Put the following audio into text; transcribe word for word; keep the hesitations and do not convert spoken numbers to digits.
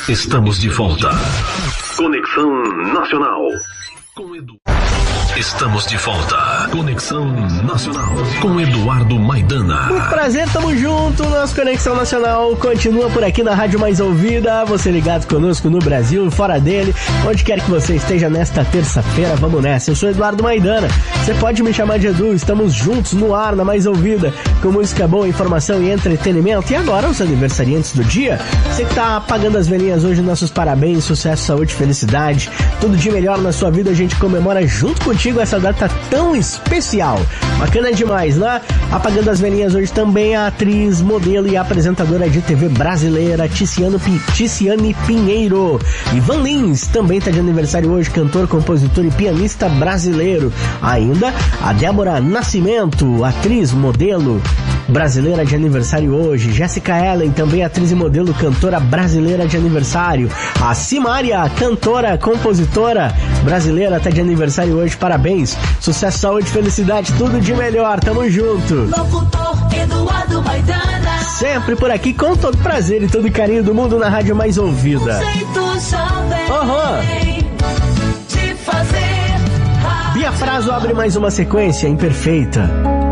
Estamos de volta. Conexão Nacional. Com Edu. Estamos de volta. Conexão Nacional com Eduardo Maidana. Muito prazer, tamo junto. Nosso Conexão Nacional continua por aqui na Rádio Mais Ouvida. Você ligado conosco no Brasil, fora dele, onde quer que você esteja nesta terça-feira. Vamos nessa. Eu sou Eduardo Maidana. Você pode me chamar de Edu. Estamos juntos no ar na Mais Ouvida, com música boa, informação e entretenimento. E agora os aniversariantes do dia. Você que tá apagando as velhinhas hoje, nossos parabéns, sucesso, saúde, felicidade, tudo de melhor na sua vida. A gente comemora junto contigo essa data tão especial. Bacana demais, né? Apagando as velhinhas hoje também a atriz, modelo e apresentadora de T V brasileira Ticiano P... Ticiane Pinheiro. Ivan Lins também está de aniversário hoje, cantor, compositor e pianista brasileiro. Ainda a Débora Nascimento, atriz, modelo brasileira de aniversário hoje. Jéssica Ellen, também atriz e modelo, cantora brasileira de aniversário. A Simária, cantora, compositora brasileira, está de aniversário hoje. Parabéns, sucesso, saúde, felicidade, tudo de melhor, tamo junto. Locutor Eduardo Maidana, sempre por aqui com todo prazer e todo carinho do mundo na Rádio Mais Ouvida. Uhum. de fazer. Bia Fraso abre mais uma sequência imperfeita.